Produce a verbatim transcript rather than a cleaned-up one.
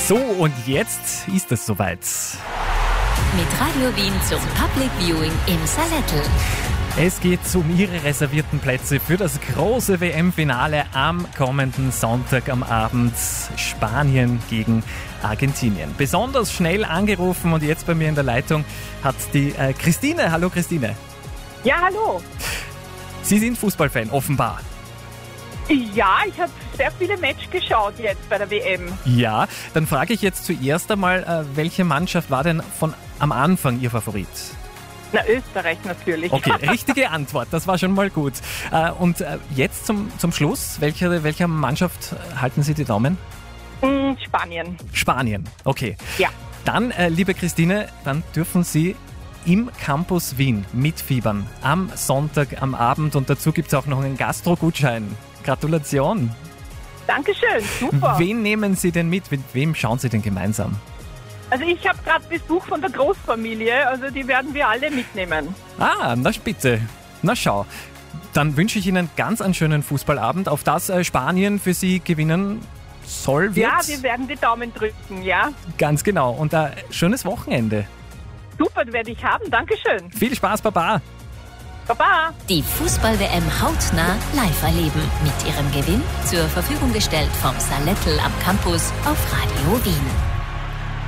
So, und jetzt ist es soweit. Mit Radio Wien zum Public Viewing im Salettl. Es geht um Ihre reservierten Plätze für das große W M-Finale am kommenden Sonntag am Abend. Spanien gegen Argentinien. Besonders schnell angerufen und jetzt bei mir in der Leitung hat die äh, Christine. Hallo Christine. Ja, hallo. Sie sind Fußballfan, offenbar. Ja, ich habe sehr viele Matches geschaut jetzt bei der W M. Ja, dann frage ich jetzt zuerst einmal, äh, welche Mannschaft war denn von am Anfang Ihr Favorit? Na, Österreich natürlich. Okay, richtige Antwort, das war schon mal gut. Äh, und äh, jetzt zum, zum Schluss, welcher, welcher Mannschaft halten Sie die Daumen? Mm, Spanien. Spanien, okay. Ja. Dann, äh, liebe Christine, dann dürfen Sie im Campus Wien mitfiebern am Sonntag am Abend und dazu gibt es auch noch einen Gastro-Gutschein. Gratulation. Dankeschön, super. Wen nehmen Sie denn mit? Mit wem schauen Sie denn gemeinsam? Also ich habe gerade Besuch von der Großfamilie, also die werden wir alle mitnehmen. Ah, na bitte. Na schau. Dann wünsche ich Ihnen ganz einen schönen Fußballabend, auf das äh, Spanien für Sie gewinnen soll, wird. Ja, wir werden die Daumen drücken, ja. Ganz genau. Und ein schönes Wochenende. Super, werde ich haben, Dankeschön. Viel Spaß, Baba. Baba. Die Fußball-W M hautnah live erleben. Mit ihrem Gewinn zur Verfügung gestellt vom Salettl am Campus auf Radio Wien.